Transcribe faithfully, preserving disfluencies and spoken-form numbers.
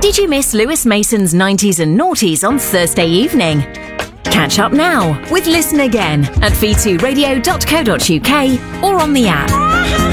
Did you miss Lewis Mason's nineties and noughties on Thursday evening? Catch up now with Listen Again at v two radio dot co dot uk or on the app.